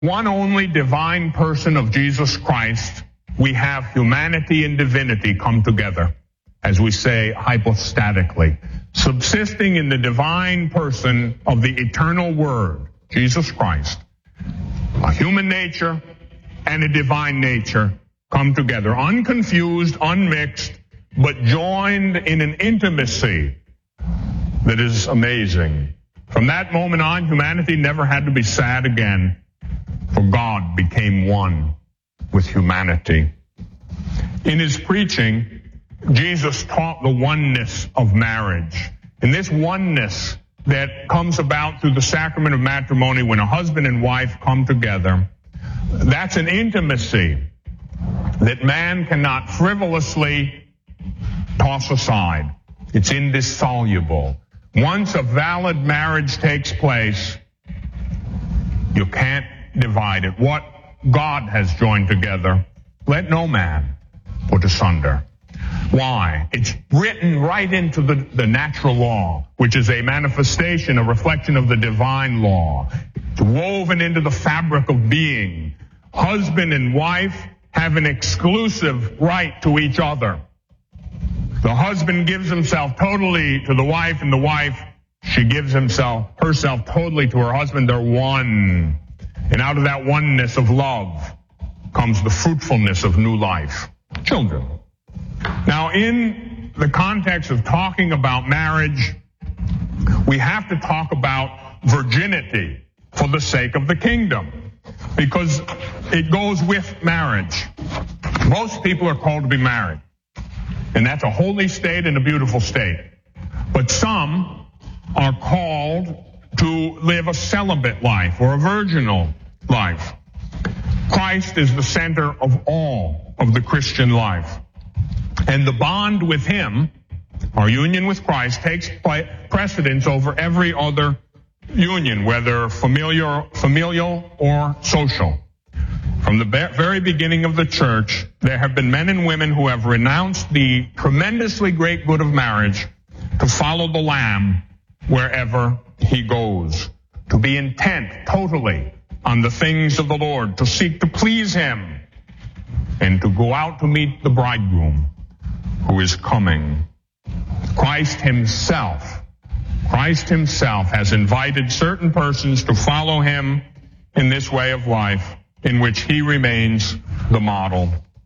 one only divine person of Jesus Christ, we have humanity and divinity come together, as we say hypostatically, subsisting in the divine person of the eternal Word, Jesus Christ. A human nature and a divine nature come together, unconfused, unmixed, but joined in an intimacy that is amazing. From that moment on, humanity never had to be sad again, for God became one with humanity. In his preaching, Jesus taught the oneness of marriage. And this oneness that comes about through the sacrament of matrimony when a husband and wife come together, that's an intimacy that man cannot frivolously toss aside. It's indissoluble. Once a valid marriage takes place, you can't divide it. What God has joined together, let no man put asunder. Why? It's written right into the natural law, which is a manifestation, a reflection of the divine law. It's woven into the fabric of being. Husband and wife have an exclusive right to each other. The husband gives himself totally to the wife, and the wife, she gives herself totally to her husband. They're one. And out of that oneness of love comes the fruitfulness of new life. Children. Now, in the context of talking about marriage, we have to talk about virginity for the sake of the kingdom, because it goes with marriage. Most people are called to be married, and that's a holy state and a beautiful state. But some are called to live a celibate life or a virginal life. Christ is the center of all of the Christian life. And the bond with him, our union with Christ, takes precedence over every other union, whether familial or social. From the very beginning of the church, there have been men and women who have renounced the tremendously great good of marriage to follow the Lamb wherever he goes, to be intent totally on the things of the Lord, to seek to please him, and to go out to meet the bridegroom who is coming. Christ himself has invited certain persons to follow him in this way of life in which he remains the model.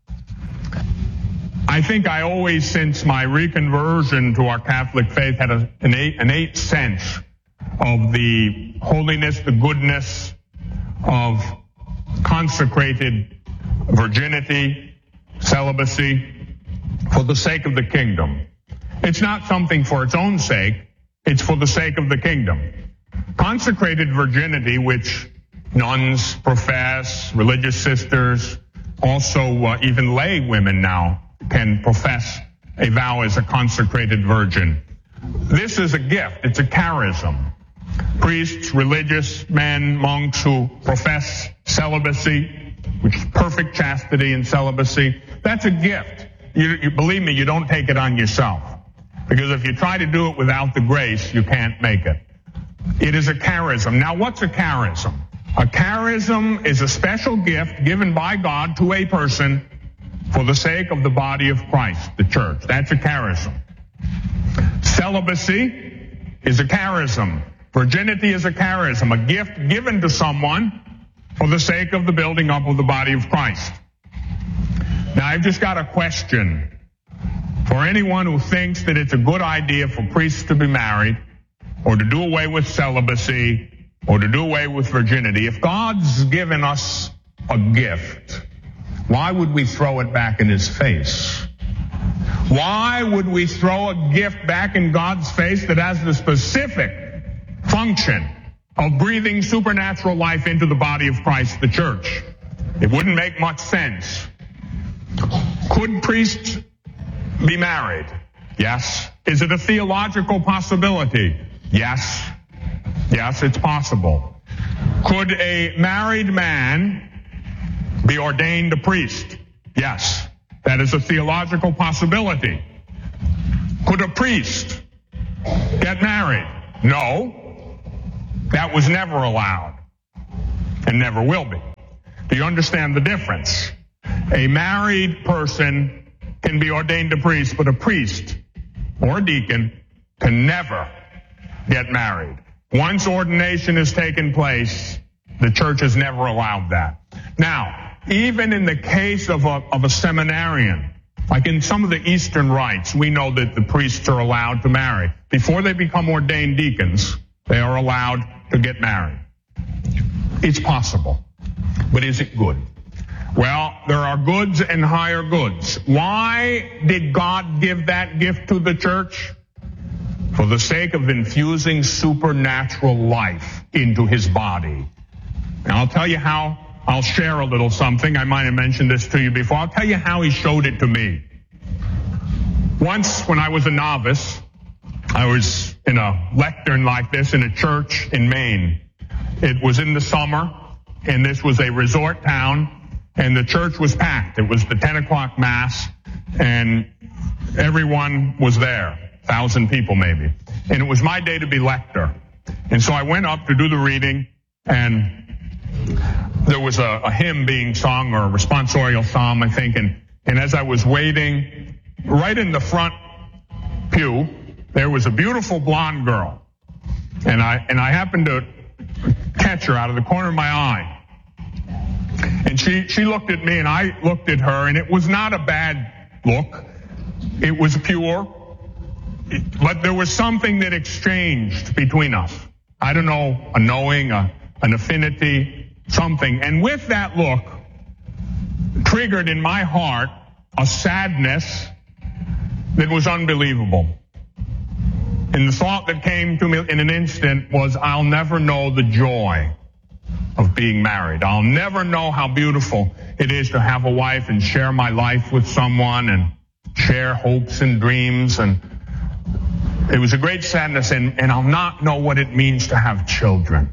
I think I always, since my reconversion to our Catholic faith, had an innate sense of the holiness, the goodness of consecrated virginity, celibacy, for the sake of the kingdom. It's not something for its own sake, it's for the sake of the kingdom. Consecrated virginity, which nuns profess, religious sisters, also even lay women now can profess a vow as a consecrated virgin. This is a gift, it's a charism. Priests, religious men, monks who profess celibacy, which is perfect chastity and celibacy, that's a gift. You believe me, you don't take it on yourself. Because if you try to do it without the grace, you can't make it. It is a charism. Now, what's a charism? A charism is a special gift given by God to a person for the sake of the body of Christ, the church. That's a charism. Celibacy is a charism. Virginity is a charism, a gift given to someone for the sake of the building up of the body of Christ. Now, I've just got a question for anyone who thinks that it's a good idea for priests to be married, or to do away with celibacy, or to do away with virginity. If God's given us a gift, why would we throw it back in his face? Why would we throw a gift back in God's face that has the specific function of breathing supernatural life into the body of Christ, the church? It wouldn't make much sense. Could priests be married? Yes. Is it a theological possibility? Yes. Yes, it's possible. Could a married man be ordained a priest? Yes. That is a theological possibility. Could a priest get married? No. That was never allowed. and never will be. Do you understand the difference? A married person can be ordained a priest, but a priest or a deacon can never get married. Once ordination has taken place, the church has never allowed that. Now, even in the case of a seminarian, like in some of the Eastern rites, we know that the priests are allowed to marry. Before they become ordained deacons, they are allowed to get married. It's possible. But is it good? Well, there are goods and higher goods. Why did God give that gift to the church? For the sake of infusing supernatural life into his body. Now, I'll tell you how. I'll share a little something. I might have mentioned this to you before. I'll tell you how he showed it to me. Once, when I was a novice, I was in a lectern like this in a church in Maine. It was in the summer, and this was a resort town, and the church was packed. It was the 10 o'clock mass, and everyone was there, 1,000 people maybe. And it was my day to be lector. And so I went up to do the reading, and there was a hymn being sung, or a responsorial psalm, I think, and as I was waiting, right in the front pew, there was a beautiful blonde girl. And I happened to catch her out of the corner of my eye. And she looked at me, and I looked at her, and it was not a bad look. It was pure. But there was something that exchanged between us. I don't know, a knowing, an affinity, something. And with that look, triggered in my heart a sadness that was unbelievable. And the thought that came to me in an instant was, I'll never know the joy of being married. I'll never know how beautiful it is to have a wife and share my life with someone and share hopes and dreams. And it was a great sadness, and I'll not know what it means to have children.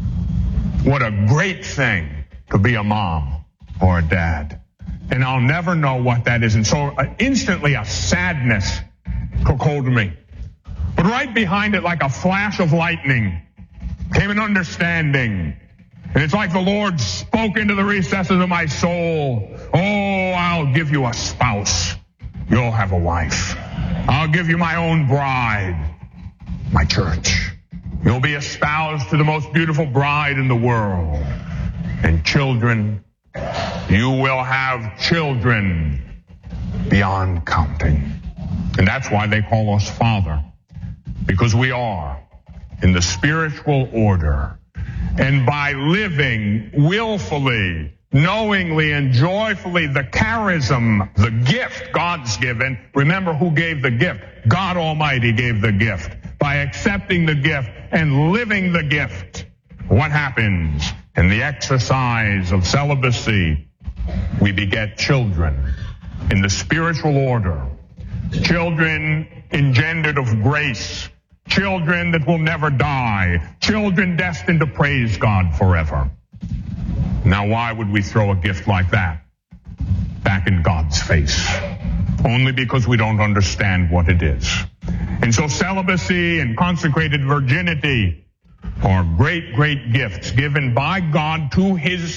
What a great thing to be a mom or a dad. And I'll never know what that is. And so instantly a sadness took hold of me. But right behind it, like a flash of lightning, came an understanding. And it's like the Lord spoke into the recesses of my soul. Oh, I'll give you a spouse. You'll have a wife. I'll give you my own bride, my church. You'll be espoused to the most beautiful bride in the world. And children, you will have children beyond counting. And that's why they call us Father. Because we are in the spiritual order. And by living willfully, knowingly, and joyfully the charism, the gift God's given. Remember who gave the gift? God Almighty gave the gift. By accepting the gift and living the gift, what happens? In the exercise of celibacy, we beget children in the spiritual order. Children engendered of grace. Children that will never die. Children destined to praise God forever. Now, why would we throw a gift like that back in God's face? Only because we don't understand what it is. And so celibacy and consecrated virginity are great, great gifts given by God to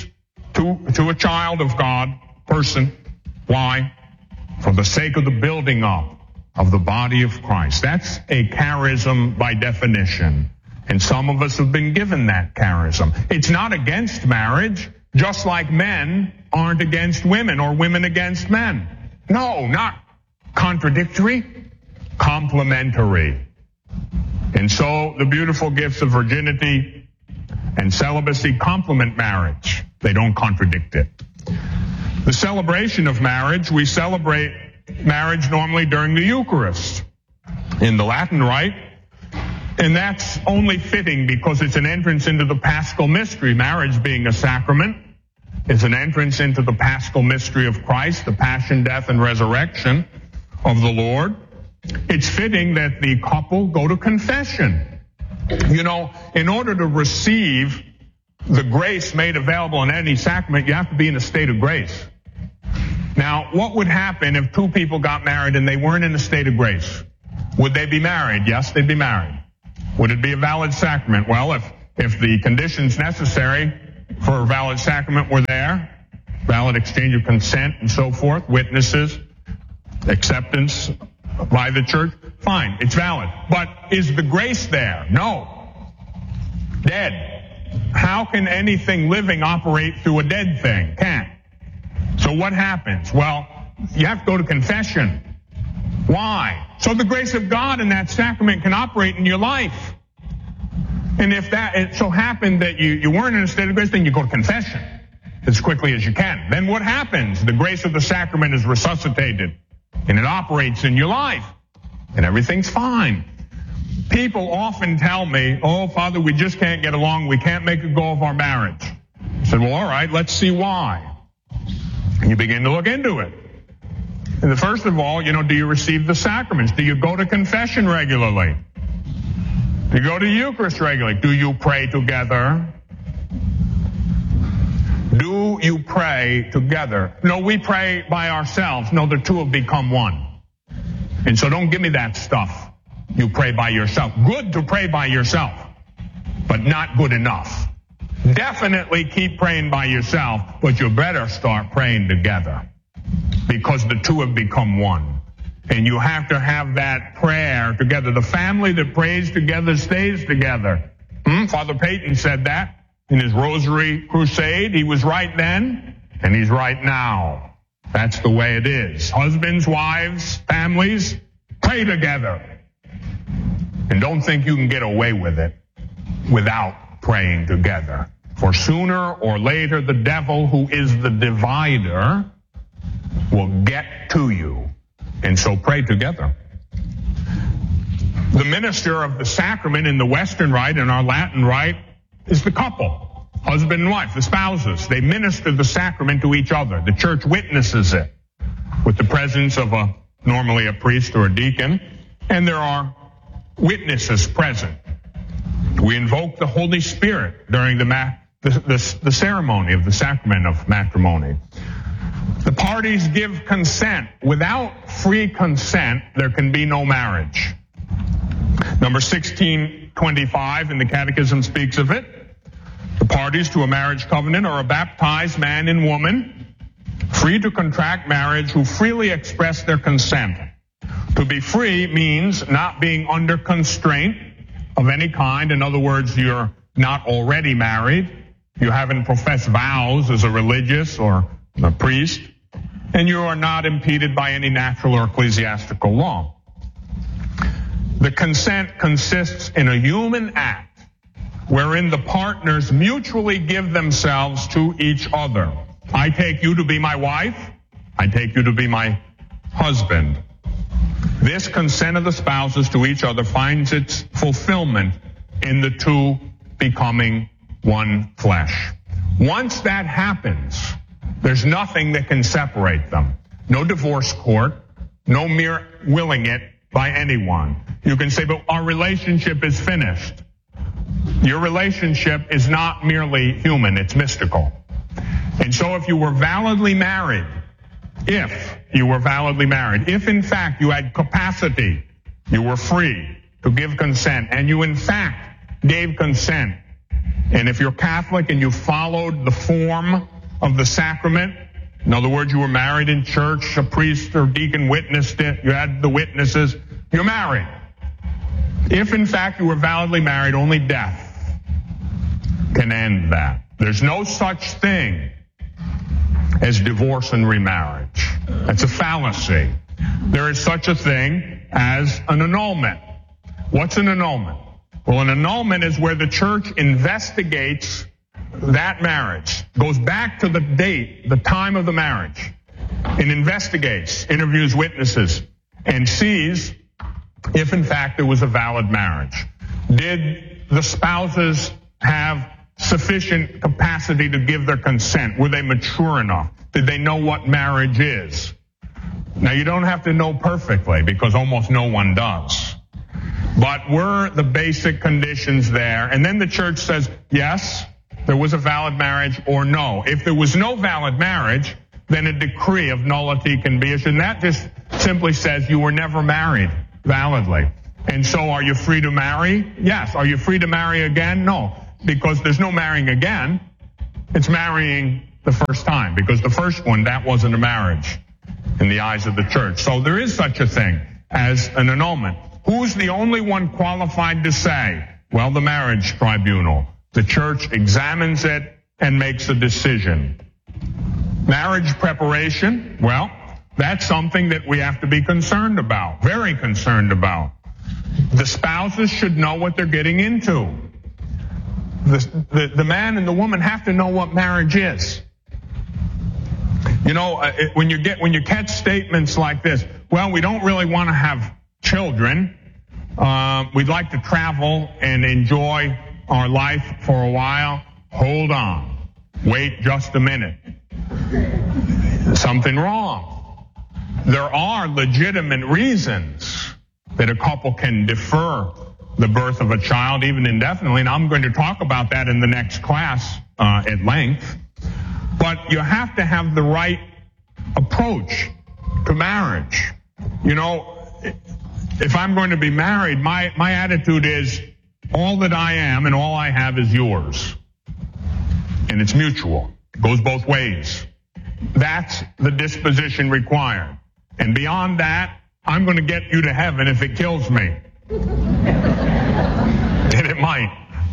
a child of God, person. Why? For the sake of the building up of the body of Christ. That's a charism by definition. And some of us have been given that charism. It's not against marriage, just like men aren't against women or women against men. No, not contradictory, complementary. And so the beautiful gifts of virginity and celibacy complement marriage. They don't contradict it. The celebration of marriage, we celebrate marriage normally during the Eucharist in the Latin Rite. And that's only fitting because it's an entrance into the Paschal mystery. Marriage being a sacrament is an entrance into the Paschal mystery of Christ, the passion, death, and resurrection of the Lord. It's fitting that the couple go to confession. You know, in order to receive the grace made available in any sacrament, you have to be in a state of grace. Now, what would happen if two people got married and they weren't in a state of grace? Would they be married? Yes, they'd be married. Would it be a valid sacrament? Well, if the conditions necessary for a valid sacrament were there, valid exchange of consent and so forth, witnesses, acceptance by the church, fine, it's valid. But is the grace there? No. Dead. How can anything living operate through a dead thing? Can't. So what happens? Well, you have to go to confession. Why? So the grace of God in that sacrament can operate in your life. And if it so happened that you weren't in a state of grace, then you go to confession as quickly as you can. Then what happens? The grace of the sacrament is resuscitated and it operates in your life and everything's fine. People often tell me, oh, Father, we just can't get along. We can't make a go of our marriage. I said, well, all right, let's see why. And you begin to look into it. And first of all, do you receive the sacraments? Do you go to confession regularly? Do you go to Eucharist regularly? Do you pray together? Do you pray together? No, we pray by ourselves. No, the two have become one. And so don't give me that stuff. You pray by yourself. Good to pray by yourself, but not good enough. Definitely keep praying by yourself, but you better start praying together because the two have become one. And you have to have that prayer together. The family that prays together stays together. Father Peyton said that in his Rosary Crusade. He was right then, and he's right now. That's the way it is. Husbands, wives, families, pray together. And don't think you can get away with it without praying together. For sooner or later, the devil, who is the divider, will get to you. And so pray together. The minister of the sacrament in the Western Rite and our Latin Rite is the couple, husband and wife, the spouses. They minister the sacrament to each other. The church witnesses it with the presence of normally a priest or a deacon, and there are witnesses present. We invoke the Holy Spirit during the ceremony of the sacrament of matrimony. The parties give consent. Without free consent, there can be no marriage. Number 1625 in the Catechism speaks of it. The parties to a marriage covenant are a baptized man and woman, free to contract marriage, who freely express their consent. To be free means not being under constraint of any kind. In other words, you're not already married. You haven't professed vows as a religious or a priest. And you are not impeded by any natural or ecclesiastical law. The consent consists in a human act wherein the partners mutually give themselves to each other. I take you to be my wife. I take you to be my husband. This consent of the spouses to each other finds its fulfillment in the two becoming one flesh. Once that happens, there's nothing that can separate them. No divorce court, no mere willing it by anyone. You can say, but our relationship is finished. Your relationship is not merely human, it's mystical. And so if you were validly married, if in fact you had capacity, you were free to give consent, and you in fact gave consent, and if you're Catholic and you followed the form of the sacrament, in other words, you were married in church, a priest or deacon witnessed it, you had the witnesses, you're married. If in fact you were validly married, only death can end that. There's no such thing as divorce and remarriage. That's a fallacy. There is such a thing as an annulment. What's an annulment? Well, an annulment is where the church investigates that marriage, goes back to the date, the time of the marriage, and investigates, interviews witnesses, and sees if in fact there was a valid marriage. Did the spouses have sufficient capacity to give their consent? Were they mature enough? Did they know what marriage is? Now, you don't have to know perfectly because almost no one does. But were the basic conditions there? And then the church says, yes, there was a valid marriage, or no. If there was no valid marriage, then a decree of nullity can be issued. And that just simply says you were never married validly. And so are you free to marry? Yes. Are you free to marry again? No. Because there's no marrying again. It's marrying the first time, because the first one, that wasn't a marriage in the eyes of the church. So there is such a thing as an annulment. Who's the only one qualified to say? Well, the marriage tribunal. The church examines it and makes a decision. Marriage preparation, well, that's something that we have to be concerned about, very concerned about. The spouses should know what they're getting into. The man and the woman have to know what marriage is. You know, when you catch statements like this, well, we don't really want to have children. We'd like to travel and enjoy our life for a while. Hold on. Wait just a minute. Something wrong. There are legitimate reasons that a couple can defer the birth of a child, even indefinitely, and I'm going to talk about that in the next class at length. But you have to have the right approach to marriage. You know, if I'm going to be married, my attitude is all that I am and all I have is yours. And it's mutual. It goes both ways. That's the disposition required. And beyond that, I'm going to get you to heaven if it kills me. And it might.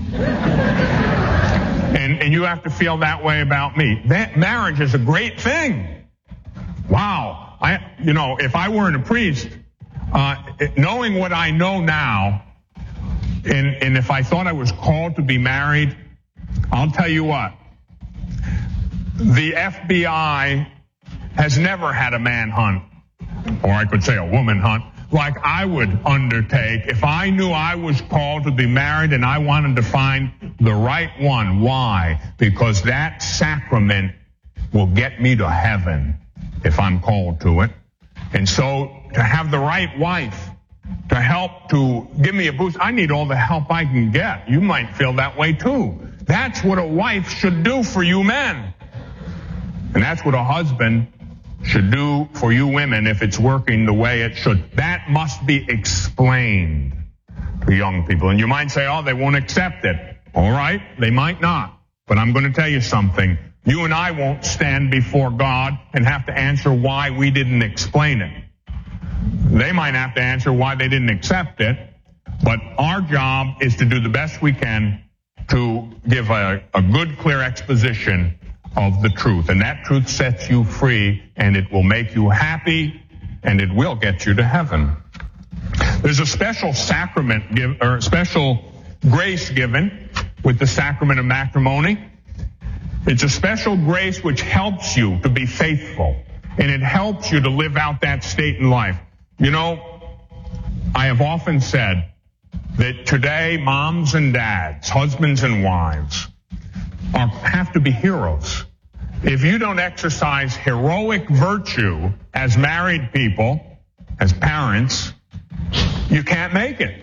And you have to feel that way about me. That marriage is a great thing. Wow. If I weren't a priest, knowing what I know now, and if I thought I was called to be married, I'll tell you what. The FBI has never had a man hunt, or I could say a woman hunt, like I would undertake if I knew I was called to be married and I wanted to find the right one. Why? Because that sacrament will get me to heaven if I'm called to it. And so to have the right wife to help to give me a boost, I need all the help I can get. You might feel that way too. That's what a wife should do for you men. And that's what a husband should do for you women if it's working the way it should. That must be explained to young people. And you might say, oh, they won't accept it. All right, they might not. But I'm going to tell you something. You and I won't stand before God and have to answer why we didn't explain it. They might have to answer why they didn't accept it. But our job is to do the best we can to give a good, clear exposition of the truth. And that truth sets you free, and it will make you happy, and it will get you to heaven. There's a special sacrament or special grace given with the sacrament of matrimony. It's a special grace which helps you to be faithful, and it helps you to live out that state in life. You know, I have often said that today moms and dads, husbands and wives, have to be heroes. If you don't exercise heroic virtue as married people, as parents, you can't make it.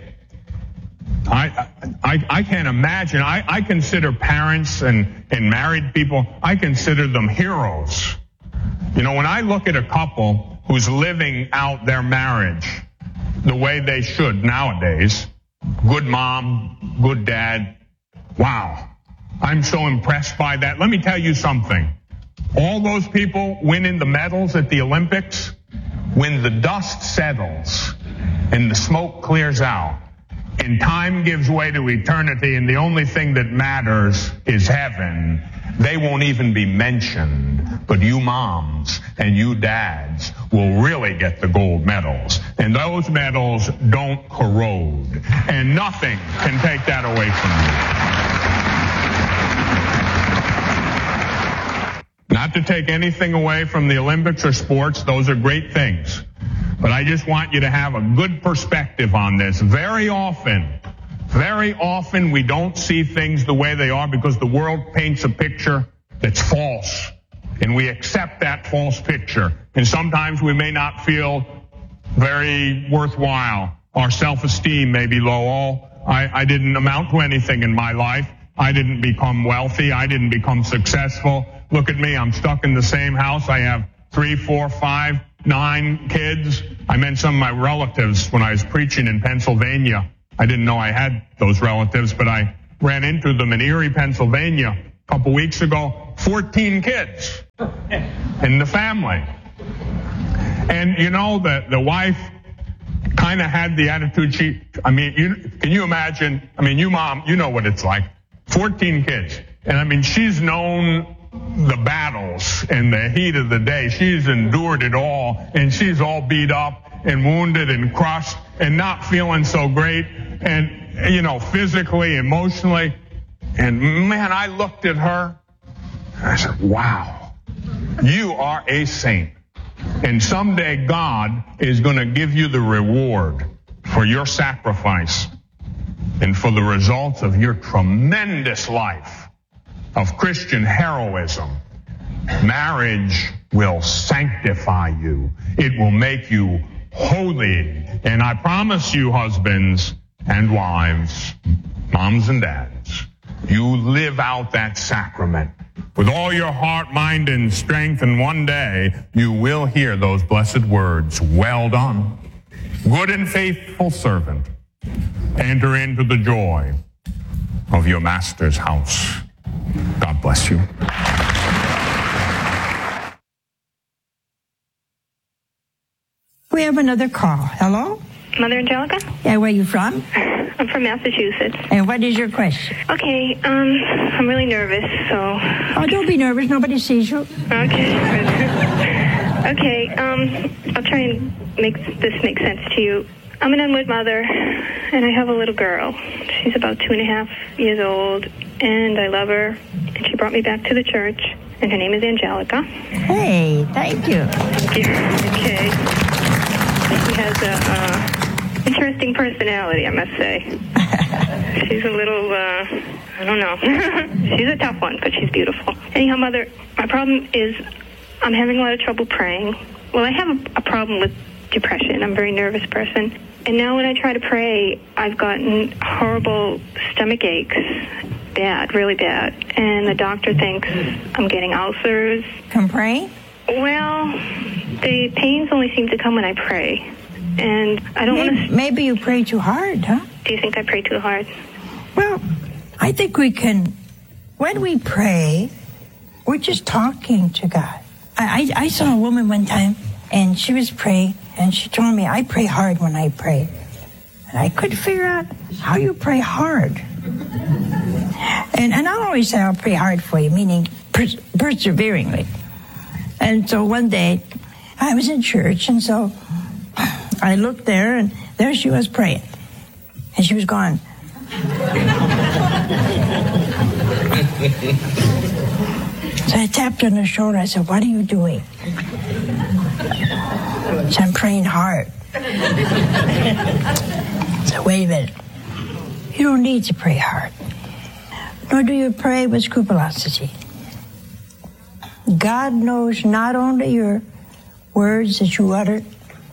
I can't imagine. I consider parents and married people, I consider them heroes. You know, when I look at a couple who's living out their marriage the way they should nowadays, good mom, good dad, wow. I'm so impressed by that. Let me tell you something. All those people winning the medals at the Olympics, when the dust settles and the smoke clears out and time gives way to eternity and the only thing that matters is heaven, they won't even be mentioned. But you moms and you dads will really get the gold medals. And those medals don't corrode. And nothing can take that away from you. Not to take anything away from the Olympics or sports, those are great things. But I just want you to have a good perspective on this. Very often we don't see things the way they are because the world paints a picture that's false. And we accept that false picture. And sometimes we may not feel very worthwhile. Our self-esteem may be low. I didn't amount to anything in my life. I didn't become wealthy. I didn't become successful. Look at me. I'm stuck in the same house. I have 3, 4, 5, 9 kids. I met some of my relatives when I was preaching in Pennsylvania. I didn't know I had those relatives, but I ran into them in Erie, Pennsylvania. couple weeks ago, 14 kids in the family. And you know, the wife kind of had the attitude can you imagine? I mean, you mom, you know what it's like. 14 kids. And I mean, she's known the battles and the heat of the day. She's endured it all, and she's all beat up and wounded and crushed and not feeling so great, and, you know, physically, emotionally. And man, I looked at her and I said, wow, you are a saint. And someday God is going to give you the reward for your sacrifice and for the results of your tremendous life of Christian heroism. Marriage will sanctify you. It will make you holy. And I promise you, husbands and wives, moms and dads, you live out that sacrament with all your heart, mind, and strength, and one day you will hear those blessed words, well done, good and faithful servant. Enter into the joy of your master's house. God bless you. We have another call. Hello? Mother Angelica? Yeah, where are you from? I'm from Massachusetts. And what is your question? Okay, I'm really nervous, so... Oh, don't be nervous. Nobody sees you. Okay. Okay, I'll try and make this make sense to you. I'm an unwed mother, and I have a little girl. She's about 2.5 years old, and I love her, and she brought me back to the church, and her name is Angelica. Hey, thank you. Okay. She has a interesting personality, I must say. She's a little, I don't know. She's a tough one, but she's beautiful. Anyhow, Mother, my problem is I'm having a lot of trouble praying. Well, I have a problem with depression. I'm a very nervous person. And now when I try to pray, I've gotten horrible stomach aches. Bad, really bad. And the doctor thinks I'm getting ulcers. Come pray? Well, the pains only seem to come when I pray. And I don't want to... Maybe you pray too hard, huh? Do you think I pray too hard? Well, I think we can... When we pray, we're just talking to God. I saw a woman one time, and she was praying, and she told me, I pray hard when I pray. And I couldn't figure out how you pray hard. And I'll always say I'll pray hard for you, meaning perseveringly. And so one day, I was in church, and so I looked there, and there she was praying. And she was gone. So I tapped her on the shoulder. I said, what are you doing? She said, I'm praying hard. I said, wait a minute. You don't need to pray hard. Nor do you pray with scrupulosity. God knows not only your words that you utter,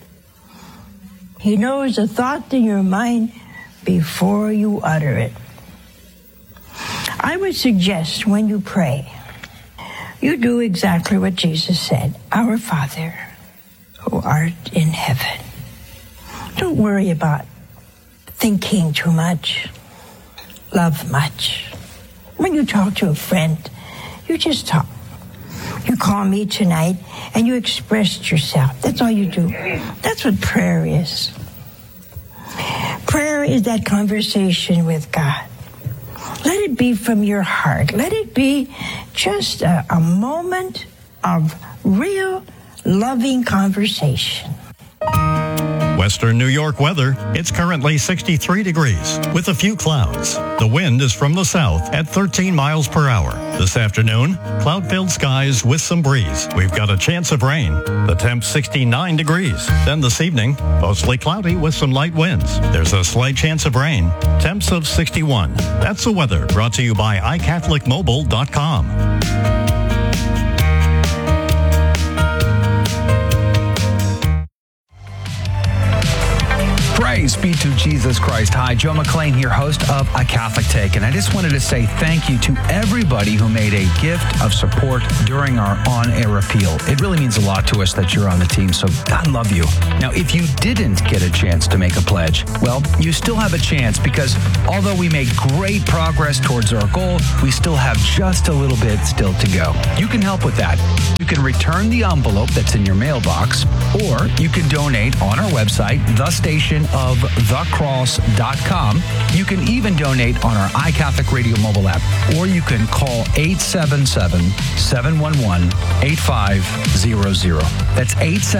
He knows the thought in your mind before you utter it. I would suggest when you pray, you do exactly what Jesus said. Our Father, who art in heaven. Don't worry about thinking too much, love much. When you talk to a friend, you just talk. You call me tonight and you expressed yourself. That's all you do. That's what prayer is. Prayer is that conversation with God. Let it be from your heart. Let it be just a moment of real loving conversation. Western New York weather. It's currently 63 degrees with a few clouds. The wind is from the south at 13 miles per hour. This afternoon, cloud-filled skies with some breeze. We've got a chance of rain. The temp 69 degrees. Then this evening, mostly cloudy with some light winds. There's a slight chance of rain. Temps of 61. That's the weather brought to you by iCatholicMobile.com. Praise be to Jesus Christ. Hi, Joe McLean here, host of A Catholic Take. And I just wanted to say thank you to everybody who made a gift of support during our on-air appeal. It really means a lot to us that you're on the team, so God love you. Now, if you didn't get a chance to make a pledge, well, you still have a chance because although we made great progress towards our goal, we still have just a little bit still to go. You can help with that. You can return the envelope that's in your mailbox, or you can donate on our website, thestationofthecross.com. You can even donate on our iCatholic Radio mobile app, or you can call 877-711-8500. That's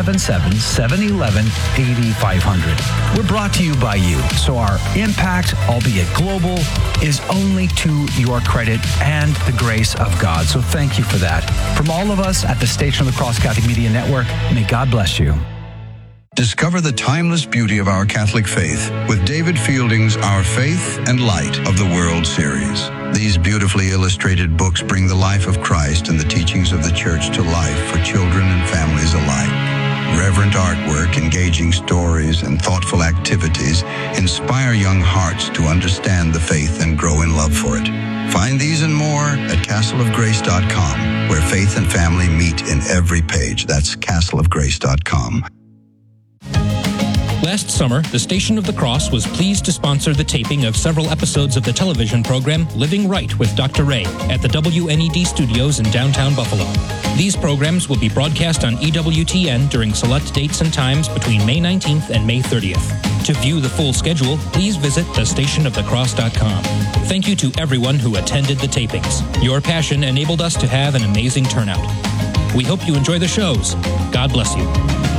877-711-8500. We're brought to you by you, so our impact, albeit global, is only to your credit and the grace of God. So thank you for that. From all of us at the Station of the Cross Catholic Media Network, may God bless you. Discover the timeless beauty of our Catholic faith with David Fielding's Our Faith and Light of the World series. These beautifully illustrated books bring the life of Christ and the teachings of the Church to life for children and families alike. Reverent artwork, engaging stories, and thoughtful activities inspire young hearts to understand the faith and grow in love for it. Find these and more at castleofgrace.com, where faith and family meet in every page. That's castleofgrace.com. Last summer, the Station of the Cross was pleased to sponsor the taping of several episodes of the television program Living Right with Dr. Ray at the WNED studios in downtown Buffalo. These programs will be broadcast on EWTN during select dates and times between May 19th and May 30th. To view the full schedule, please visit thestationofthecross.com. Thank you to everyone who attended the tapings. Your passion enabled us to have an amazing turnout. We hope you enjoy the shows. God bless you.